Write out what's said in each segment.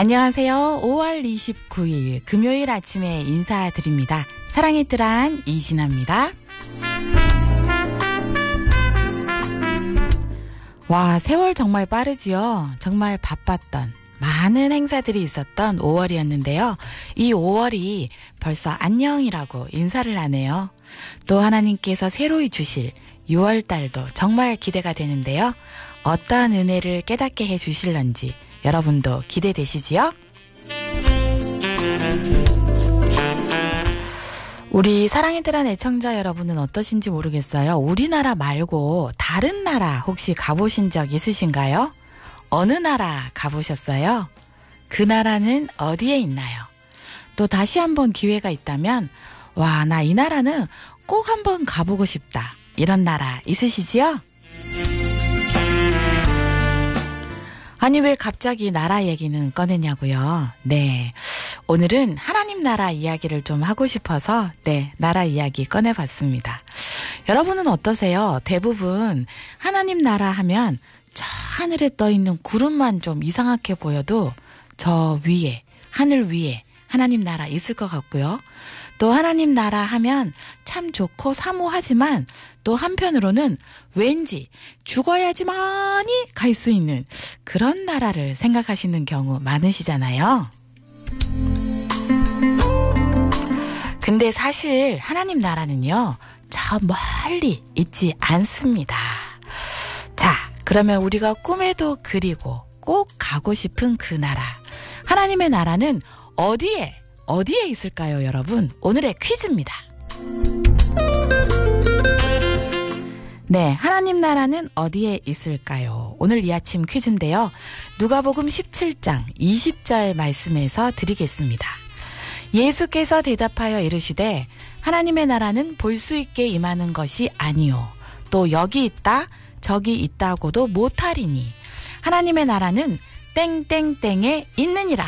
안녕하세요. 5월 29일 금요일 아침에 인사드립니다. 사랑의 뜰한 이진아입니다. 와, 세월 정말 빠르지요. 정말 바빴던 많은 행사들이 있었던 5월이었는데요. 이 5월이 벌써 안녕이라고 인사를 하네요. 또 하나님께서 새로이 주실 6월달도 정말 기대가 되는데요. 어떠한 은혜를 깨닫게 해주실런지 여러분도 기대되시지요? 우리 사랑의 뜰한 애청자 여러분은 어떠신지 모르겠어요. 우리나라 말고 다른 나라 혹시 가보신 적 있으신가요? 어느 나라 가보셨어요? 그 나라는 어디에 있나요? 또 다시 한번 기회가 있다면 와, 나 이 나라는 꼭 한번 가보고 싶다. 이런 나라 있으시지요? 아니, 왜 갑자기 나라 얘기는 꺼내냐고요? 네, 오늘은 하나님 나라 이야기를 좀 하고 싶어서 나라 이야기 꺼내봤습니다. 여러분은 어떠세요? 대부분 하나님 나라 하면 저 하늘에 떠있는 구름만 좀 이상하게 보여도 저 위에, 하늘 위에 하나님 나라 있을 것 같고요. 또 하나님 나라 하면 참 좋고 사모하지만 또 한편으로는 왠지 죽어야지만이 갈 수 있는 그런 나라를 생각하시는 경우 많으시잖아요. 근데 사실 하나님 나라는요, 저 멀리 있지 않습니다. 자, 그러면 우리가 꿈에도 그리고 꼭 가고 싶은 그 나라, 하나님의 나라는 어디에 있을까요, 여러분? 오늘의 퀴즈입니다. 네, 하나님 나라는 어디에 있을까요? 오늘 이 아침 퀴즈인데요. 누가복음 17장 20절 말씀에서 드리겠습니다. 예수께서 대답하여 이르시되 하나님의 나라는 볼 수 있게 임하는 것이 아니요, 또 여기 있다 저기 있다고도 못하리니 하나님의 나라는 땡땡땡에 있느니라.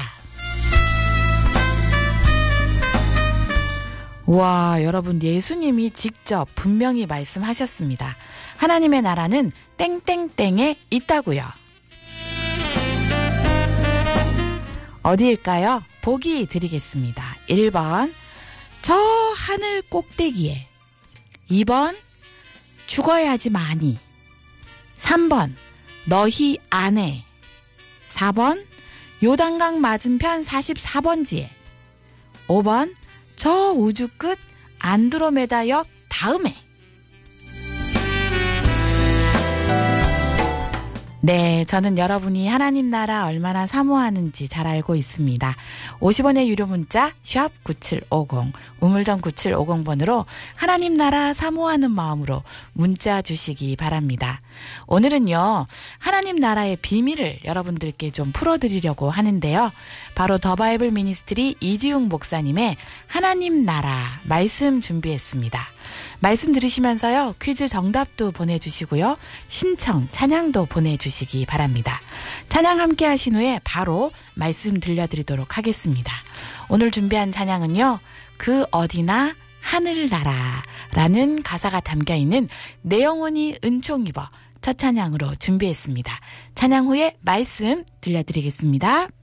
와, 여러분, 예수님이 직접 분명히 말씀하셨습니다. 하나님의 나라는 땡땡땡에 있다고요. 어디일까요? 보기 드리겠습니다. 1번 저 하늘 꼭대기에, 2번 죽어야지만이, 3번 너희 안에, 4번 요단강 맞은편 44번지에, 5번 저 우주 끝 안드로메다역 다음에. 네, 저는 여러분이 하나님 나라 얼마나 사모하는지 잘 알고 있습니다. 50원의 유료 문자 샵 9750, 우물정 9750번으로 하나님 나라 사모하는 마음으로 문자 주시기 바랍니다. 오늘은요, 하나님 나라의 비밀을 여러분들께 좀 풀어드리려고 하는데요. 바로 더 바이블 미니스트리 이지웅 목사님의 하나님 나라 말씀 준비했습니다. 말씀 들으시면서요, 퀴즈 정답도 보내주시고요, 신청, 찬양도 보내주시기 바랍니다. 찬양 함께 하신 후에 바로 말씀 들려드리도록 하겠습니다. 오늘 준비한 찬양은요, 그 어디나 하늘나라라는 가사가 담겨있는 내 영혼이 은총 입어 첫 찬양으로 준비했습니다. 찬양 후에 말씀 들려드리겠습니다.